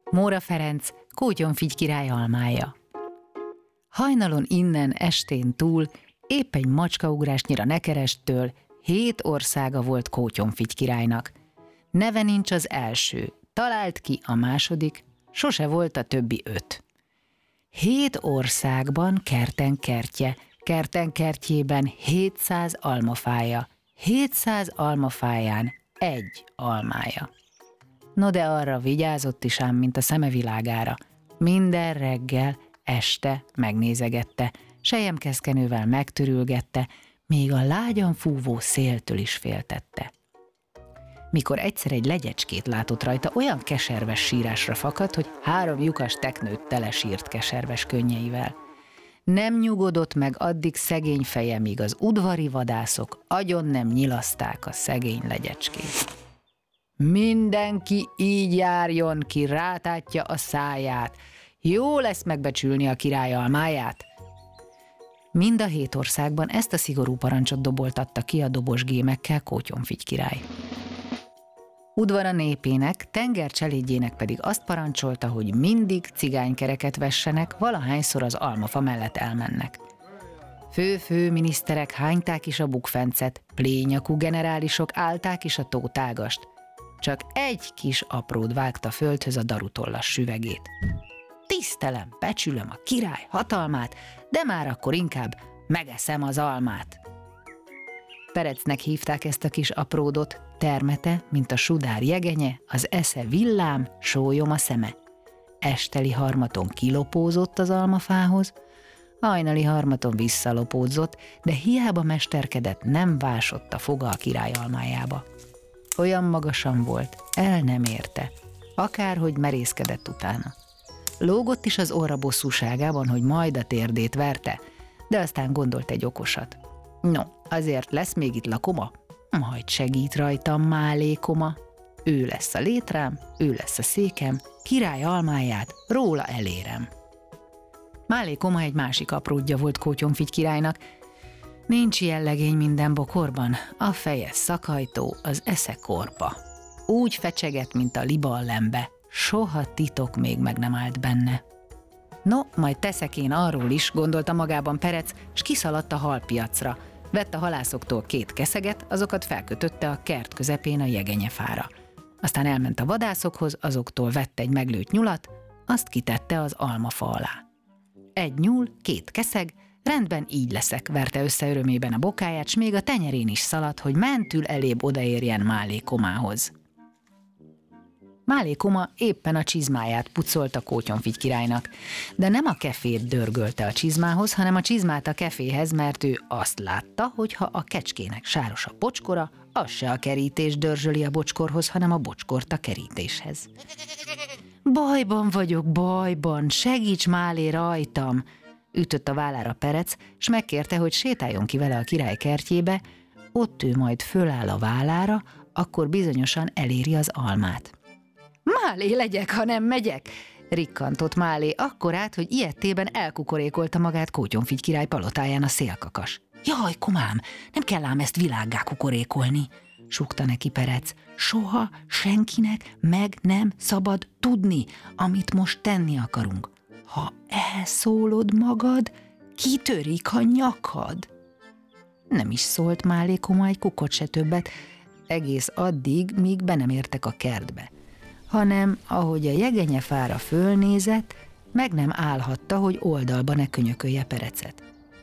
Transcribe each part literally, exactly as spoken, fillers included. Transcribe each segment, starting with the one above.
Móra Ferenc, Kótyonfigy király almája. Hajnalon innen estén túl, épp egy macskaugrásnyira Nekerestől hét országa volt Kótyonfigy királynak. Neve nincs az első, talált ki a második, sose volt a többi öt. Hét országban kerten kertje, kerten kertjében hétszáz almafája, hétszáz almafáján egy almája. No de arra vigyázott is ám, mint a szeme világára. Minden reggel, este megnézegette, selyemkeszkenővel megtörülgette, még a lágyan fúvó széltől is féltette. Mikor egyszer egy legyecskét látott rajta, olyan keserves sírásra fakadt, hogy három lyukas teknőt telesírt keserves könnyeivel. Nem nyugodott meg addig szegény feje, míg az udvari vadászok agyon nem nyilaszták a szegény legyecskét. Mindenki így járjon, ki rátátja a száját. Jó lesz megbecsülni a király almáját. Mind a hét országban ezt a szigorú parancsot doboltatta ki a dobos gémekkel Kótyonfigy király. Udvara népének, tengercselédjének pedig azt parancsolta, hogy mindig cigánykereket vessenek, valahányszor az almafa mellett elmennek. Fő-fő miniszterek hányták is a bukfencet, plényakú generálisok állták is a tótágast. Csak egy kis apród vágta földhöz a darutollas süvegét. Tisztelem, becsülöm a király hatalmát, de már akkor inkább megeszem az almát. Perecnek hívták ezt a kis apródot, termete, mint a sudár jegenye, az esze villám, sólyom a szeme. Esteli harmaton kilopózott az almafához, hajnali harmaton visszalopódzott, de hiába mesterkedett, nem vásott a foga a király almájába. Olyan magasan volt, el nem érte, akárhogy merészkedett utána. Lógott is az orra bosszúságában, hogy majd a térdét verte, de aztán gondolt egy okosat. No, azért lesz még itt lakoma, majd segít rajtam málékoma. Ő lesz a létrám, ő lesz a székem, király almáját róla elérem. Málékoma egy másik apródja volt Kótyonfigy királynak. Nincs ilyen legény minden bokorban, a feje szakajtó, az esze korpa. Úgy fecseget, mint a liba a lembe, soha titok még meg nem állt benne. No, majd teszek én arról is, gondolta magában Perec, s kiszaladt a halpiacra. Vett a halászoktól két keszeget, azokat felkötötte a kert közepén a jegenyefára. Aztán elment a vadászokhoz, azoktól vett egy meglőtt nyulat, azt kitette az almafa alá. Egy nyúl, két keszeg, rendben így leszek, verte össze örömében a bokáját, s még a tenyerén is szaladt, hogy mentül elébb odaérjen Málékomához. Málékoma éppen a csizmáját pucolta Kótyonfigy királynak, de nem a kefét dörgölte a csizmához, hanem a csizmát a keféhez, mert ő azt látta, hogy ha a kecskének sáros a bocskora, az se a kerítés dörzsöli a bocskorhoz, hanem a bocskort a kerítéshez. Bajban vagyok, bajban, segíts Málé rajtam, ütött a vállára Perec, s megkérte, hogy sétáljon ki vele a király kertjébe, ott ő majd föláll a vállára, akkor bizonyosan eléri az almát. Málé legyek, ha nem megyek, rikkantott Málé akkorát, hogy ilyettében elkukorékolta magát Kótyonfigy király palotáján a szélkakas. Jaj, komám, nem kell ám ezt világgá kukorékolni, súgta neki Perec. Soha senkinek meg nem szabad tudni, amit most tenni akarunk. Ha elszólod magad, kitörik a nyakad. Nem is szólt Málékoma egy kukot se többet, egész addig, míg be nem értek a kertbe, hanem ahogy a jegenyefára fölnézett, meg nem állhatta, hogy oldalba ne könyökölje Perecet.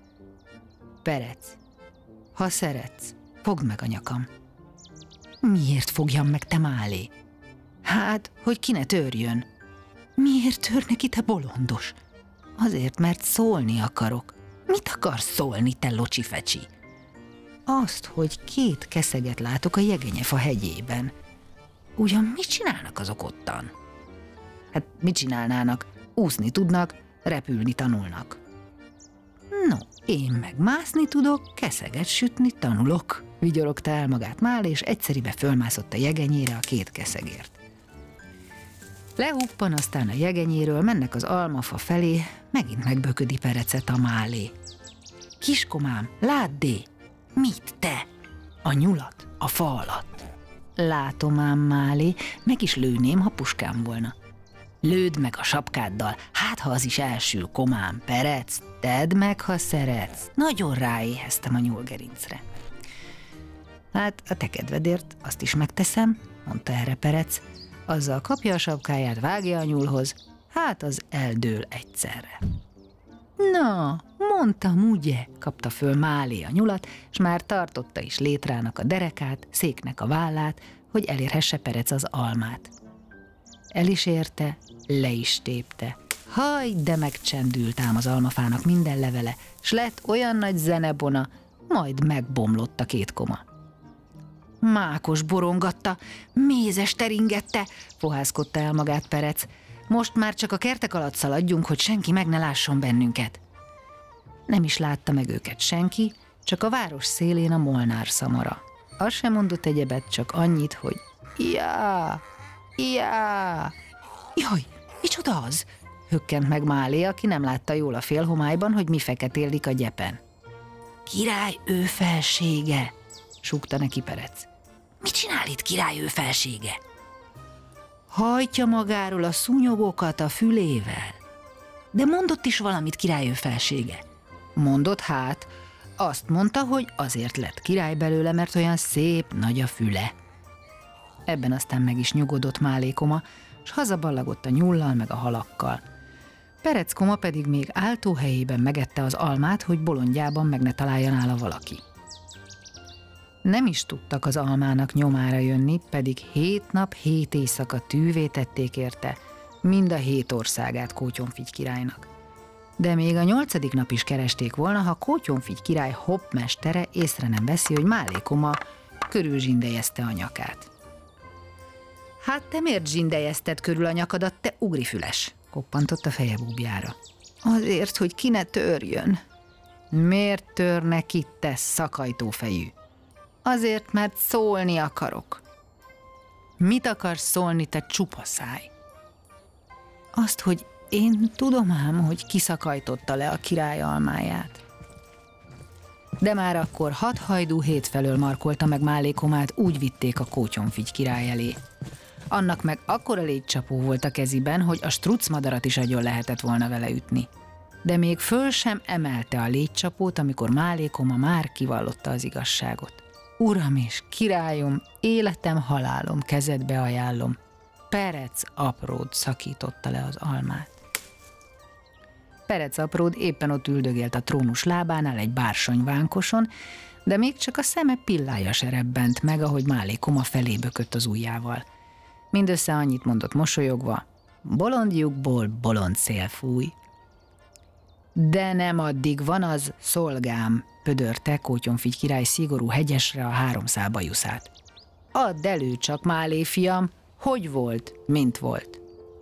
Perec, ha szeretsz, fogd meg a nyakam. Miért fogjam meg, te Málé? Hát, hogy ki ne törjön. Miért tör neki, te bolondos? Azért, mert szólni akarok. Mit akarsz szólni, te locsifecsi? Azt, hogy két keszeget látok a jegenyefa hegyében. Ugyan mit csinálnak azok ottan? Hát mit csinálnának? Úszni tudnak, repülni tanulnak. No, én meg mászni tudok, keszeget sütni tanulok, vigyorogta el magát Málé, és egyszeribe fölmászott a jegenyére a két keszegért. Lehuppan aztán a jegenyéről, mennek az almafa felé, megint megböködi Perecet a Málé. Kiskomám, ládd-é! Mit te? A nyulat, a fa alatt. Látom ám, Málé, meg is lőném, ha puskám volna. Lőd meg a sapkáddal, hát ha az is elsül, komám, Perec, tedd meg, ha szeretsz. Nagyon ráéheztem a nyúlgerincre. Hát a te kedvedért azt is megteszem, mondta erre Perec, azzal kapja a sapkáját, vágja a nyúlhoz, hát az eldől egyszerre. Na, mondtam, ugye, kapta föl Málé a nyulat, s már tartotta is létrának a derekát, széknek a vállát, hogy elérhesse Perec az almát. El is érte, le is tépte. Haj, de megcsendült ám az almafának minden levele, s lett olyan nagy zenebona, majd megbomlott a két koma. Mákos borongatta, mézes teringette, fohászkodta el magát Perec. Most már csak a kertek alatt szaladjunk, hogy senki meg ne lásson bennünket. Nem is látta meg őket senki, csak a város szélén a molnár szamara. Az sem mondott egyebet, csak annyit, hogy já, já. Jaj, micsoda az? Hökkent meg Málé, aki nem látta jól a félhomályban, hogy mi feketélik a gyepen. Király ő felsége, súgta neki Perec. Mit csinál itt király ő felsége? Hajtja magáról a szúnyogokat a fülével. De mondott is valamit király ő felsége. Mondott hát, azt mondta, hogy azért lett király belőle, mert olyan szép nagy a füle. Ebben aztán meg is nyugodott Málé koma, s hazaballagott a nyullal meg a halakkal. Perec koma pedig még áltóhelyében megette az almát, hogy bolondjában meg ne találja nála valaki. Nem is tudtak az almának nyomára jönni, pedig hét nap, hét éjszaka tűvé tették érte, mind a hét országát Kótyonfigy királynak. De még a nyolcadik nap is keresték volna, ha Kótyonfigy király hoppmestere észre nem veszi, hogy Málé koma körülzsindelyezte a nyakát. Hát te miért zsindelyezted körül a nyakadat, te ugrifüles? Koppantott a feje búbjára. Azért, hogy ki ne törjön. Miért törne ki, te szakajtófejű? Azért, mert szólni akarok. Mit akarsz szólni, te csupa száj? Azt, hogy én tudom ám, hogy kiszakajtotta le a király almáját. De már akkor hat hajdú hétfelől markolta meg Málé komát, úgy vitték a Kótyonfigy király elé. Annak meg akkora légycsapó volt a keziben, hogy a strucmadarat is agyon lehetett volna vele ütni. De még föl sem emelte a légycsapót, amikor Málé koma már kivallotta az igazságot. Uram és királyom, életem, halálom, kezedbe ajánlom. Perec apród szakította le az almát. Perec apród éppen ott üldögélt a trónus lábánál egy bársonyvánkoson, de még csak a szeme pillája se rebbent meg, ahogy Málé koma felé bökött az ujjával. Mindössze annyit mondott mosolyogva, bolondjukból bolond szél fúj. De nem addig van az, szolgám, pödörte Kótyonfigy király szigorú hegyesre a háromszál bajuszát. Add elő csak, Málé fiam, hogy volt, mint volt.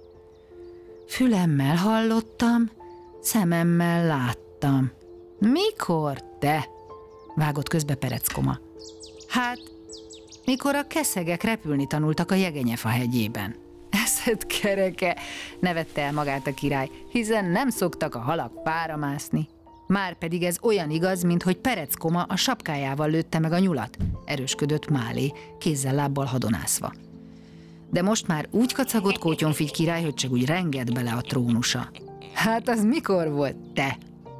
Fülemmel hallottam, szememmel láttam. Mikor, te? Vágott közbe Perec koma. Hát, mikor a keszegek repülni tanultak a Jegenyefa hegyében. Eszed kereke, nevette el magát a király, hiszen nem szoktak a halak pára mászni. Márpedig ez olyan igaz, mint hogy Perec koma a sapkájával lőtte meg a nyulat, erősködött Málé, kézzel-lábbal hadonászva. De most már úgy kacagott Kótyonfigy király, hogy csak úgy rengett bele a trónusa. Hát az mikor volt, te?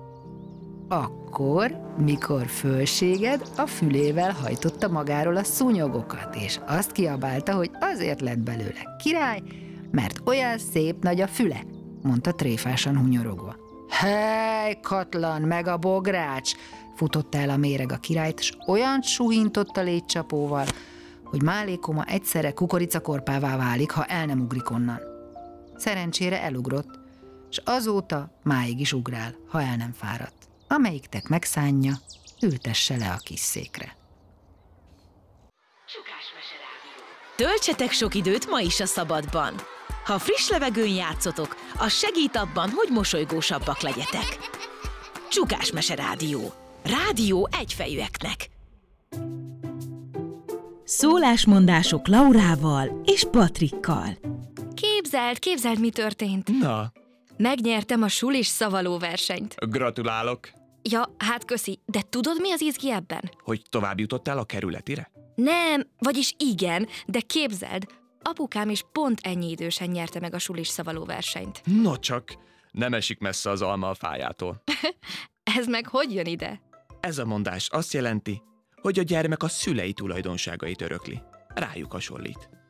Akkor, mikor fölséged a fülével hajtotta magáról a szúnyogokat, és azt kiabálta, hogy azért lett belőle király, mert olyan szép nagy a füle, mondta tréfásan hunyorogva. Hely, katlan, meg a bogrács! Futotta el a méreg a királyt, s olyan suhintott a légycsapóval, hogy Málé koma egyszerre kukoricakorpává válik, ha el nem ugrik onnan. Szerencsére elugrott, s azóta máig is ugrál, ha el nem fáradt. Amelyiktek megszánja, ültesse le a kis székre. Töltsetek sok időt ma is a szabadban. Ha friss levegőn játszotok, az segít abban, hogy mosolygósabbak legyetek. Csukás Mese Rádió. Rádió egyfejűeknek. Szólásmondások Laurával és Patrikkal. Képzeld, képzeld, mi történt. Na, Megnyertem a sulis szavaló versenyt. gratulálok, Ja, hát köszi, de tudod, mi az izgi ebben? hogy tovább jutottál a kerületire? Nem, vagyis igen, de képzeld, Apukám is pont ennyi idősen nyerte meg a sulis szavaló versenyt. No csak, nem esik messze az alma a fájától. Ez meg hogy jön ide? Ez a mondás azt jelenti, hogy a gyermek a szülei tulajdonságait örökli. Rájuk hasonlít.